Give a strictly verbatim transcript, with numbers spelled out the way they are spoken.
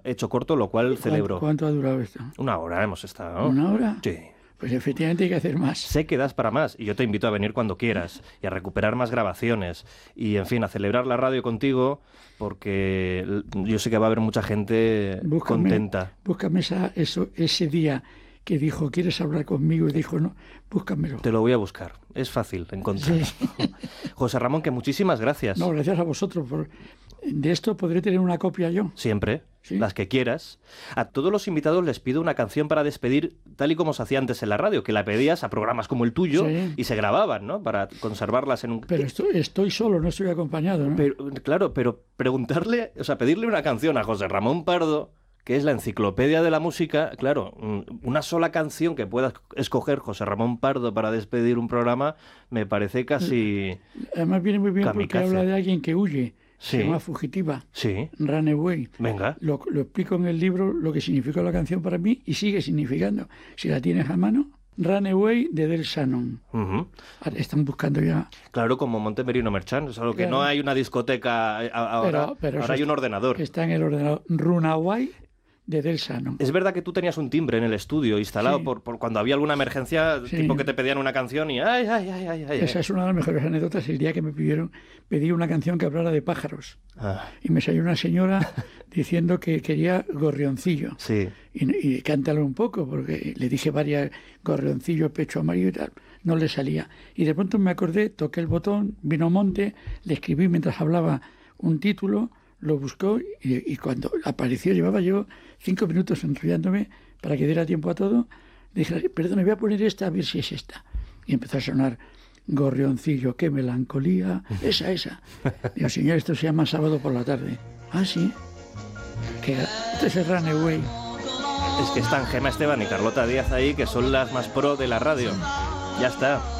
hecho corto, lo cual celebro. ¿Cuánto ha durado esto? Una hora hemos estado. ¿Una hora? Sí. Pues efectivamente hay que hacer más. Sé que das para más y yo te invito a venir cuando quieras y a recuperar más grabaciones y, en fin, a celebrar la radio contigo porque yo sé que va a haber mucha gente búscame, contenta. Búscame esa, eso, ese día que dijo, ¿quieres hablar conmigo? Y dijo, no, búscamelo. Te lo voy a buscar. Es fácil encontrar. Sí. José Ramón, que muchísimas gracias. No, gracias a vosotros. Por... De esto podré tener una copia yo. Siempre. ¿Sí? Las que quieras. A todos los invitados les pido una canción para despedir, tal y como se hacía antes en la radio, que la pedías a programas como el tuyo sí. y se grababan, ¿no? Para conservarlas en un... Pero estoy, estoy solo, no estoy acompañado, ¿no? Pero, claro, pero preguntarle, o sea, pedirle una canción a José Ramón Pardo, que es la enciclopedia de la música, claro, una sola canción que puedas escoger José Ramón Pardo para despedir un programa, me parece casi... Además viene muy bien kamikaze. Porque habla de alguien que huye. Sí. Se llama Fugitiva, sí. Runaway. Venga. Lo, lo explico en el libro, lo que significó la canción para mí y sigue significando. Si la tienes a mano, Runaway de Del Shannon. Uh-huh. Están buscando ya... Claro, como Montemerino Merchant, es algo que claro. no hay una discoteca ahora, pero, pero ahora hay un ordenador. Está en el ordenador. Runaway de Del Shannon. Es verdad que tú tenías un timbre en el estudio instalado sí. por, por cuando había alguna emergencia, sí. tipo que te pedían una canción y ay, ay, ay, ay, ay. Esa es una de las mejores anécdotas. El día que me pidieron, pedí una canción que hablara de pájaros. Ah. Y me salió una señora diciendo que quería gorrioncillo. Sí. Y, y cántalo un poco, porque le dije varias, gorrioncillo, pecho amarillo y tal. No le salía. Y de pronto me acordé, toqué el botón, vino Monte, le escribí mientras hablaba un título, lo buscó y, y cuando apareció, llevaba yo cinco minutos enrollándome para que diera tiempo a todo, le dije, perdón, voy a poner esta a ver si es esta. Y empezó a sonar gorrioncillo, qué melancolía, esa, esa. Digo, señor, esto se llama Sábado por la tarde. Ah, sí. Que este es el Runaway. Es que están Gemma Esteban y Carlota Díaz ahí, que son las más pro de la radio. Ya está.